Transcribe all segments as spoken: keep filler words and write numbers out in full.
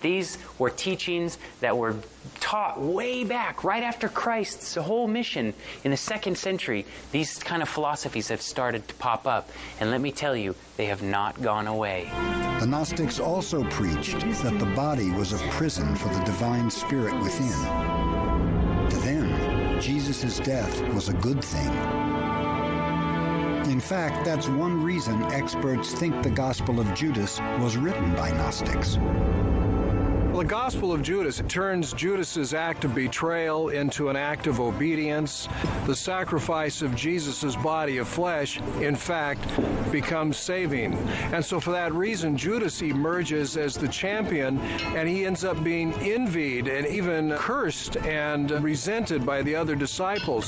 These were teachings that were taught way back, right after Christ's whole mission in the second century. These kind of philosophies have started to pop up. And let me tell you, they have not gone away. The Gnostics also preached that the body was a prison for the divine spirit within. To them, Jesus' death was a good thing. In fact, that's one reason experts think the Gospel of Judas was written by Gnostics. Well, the Gospel of Judas turns Judas's act of betrayal into an act of obedience. The sacrifice of Jesus' body of flesh, in fact, becomes saving. And so for that reason, Judas emerges as the champion, and he ends up being envied and even cursed and resented by the other disciples.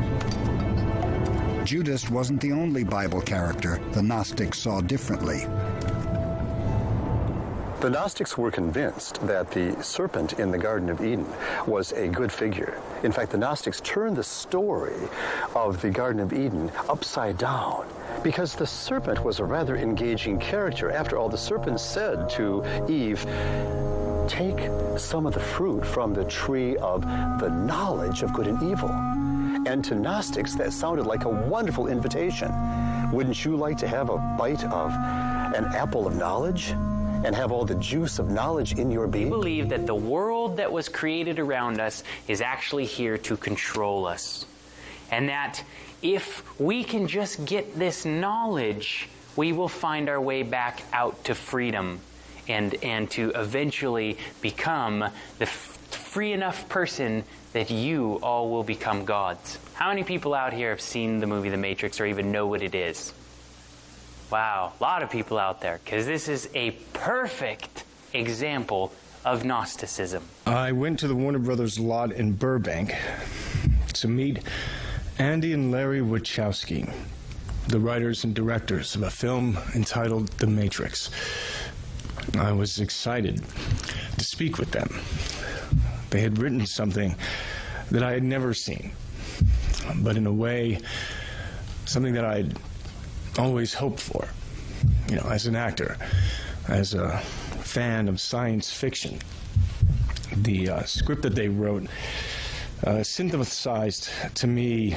Judas wasn't the only Bible character the Gnostics saw differently. The Gnostics were convinced that the serpent in the Garden of Eden was a good figure. In fact, the Gnostics turned the story of the Garden of Eden upside down because the serpent was a rather engaging character. After all, the serpent said to Eve, "Take some of the fruit from the tree of the knowledge of good and evil." And to Gnostics, that sounded like a wonderful invitation. Wouldn't you like to have a bite of an apple of knowledge and have all the juice of knowledge in your being? We believe that the world that was created around us is actually here to control us. And that if we can just get this knowledge, we will find our way back out to freedom and, and to eventually become the f- free enough person that you all will become gods. How many people out here have seen the movie The Matrix or even know what it is? Wow, a lot of people out there, because this is a perfect example of Gnosticism. I went to the Warner Brothers lot in Burbank to meet Andy and Larry Wachowski, the writers and directors of a film entitled The Matrix. I was excited to speak with them. They had written something that I had never seen, but in a way, something that I'd always hoped for, you know, as an actor, as a fan of science fiction. The uh, script that they wrote uh, synthesized to me,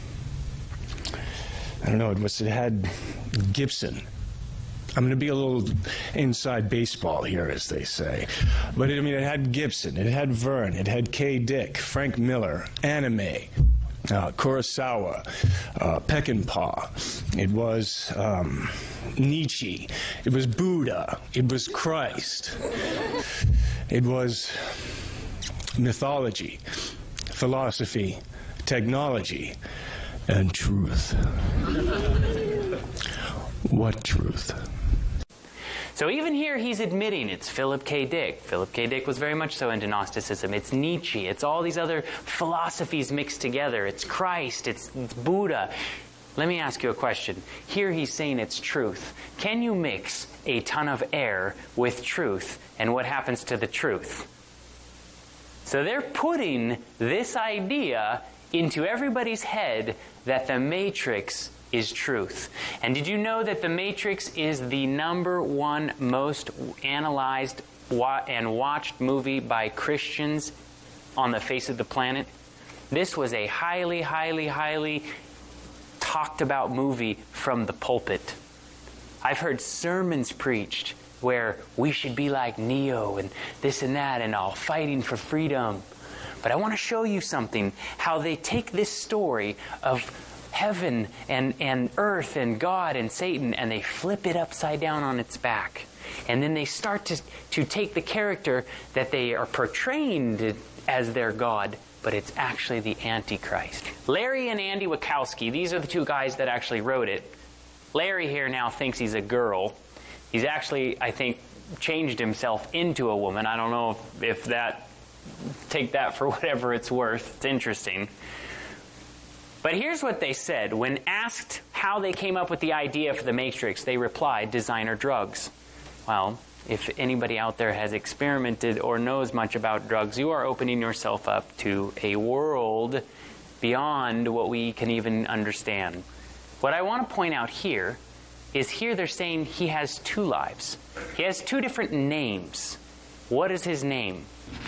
I don't know, it was, it had Gibson. I'm going to be a little inside baseball here, as they say. But, it, I mean, it had Gibson, it had Verne, it had K. Dick, Frank Miller, anime, uh, Kurosawa, uh, Peckinpah. It was um, Nietzsche. It was Buddha. It was Christ. It was mythology, philosophy, technology, and truth. What truth? So even here he's admitting it's Philip K. Dick. Philip K. Dick was very much so into Gnosticism. It's Nietzsche. It's all these other philosophies mixed together. It's Christ. It's, it's Buddha. Let me ask you a question. Here he's saying it's truth. Can you mix a ton of air with truth? And what happens to the truth? So they're putting this idea into everybody's head that the Matrix is truth. And did you know that The Matrix is the number one most analyzed and watched movie by Christians on the face of the planet? This was a highly, highly, highly talked about movie from the pulpit. I've heard sermons preached where we should be like Neo and this and that and all, fighting for freedom. But I want to show you something, how they take this story of heaven and, and earth and God and Satan, and they flip it upside down on its back. And then they start to, to take the character that they are portraying as their God, but it's actually the Antichrist. Larry and Andy Wachowski, these are the two guys that actually wrote it. Larry here now thinks he's a girl. He's actually, I think, changed himself into a woman. I don't know if, if that, take that for whatever it's worth. It's interesting. But here's what they said. When asked how they came up with the idea for The Matrix, they replied, designer drugs. Well, if anybody out there has experimented or knows much about drugs, you are opening yourself up to a world beyond what we can even understand. What I want to point out here is here they're saying he has two lives. He has two different names. What is his name?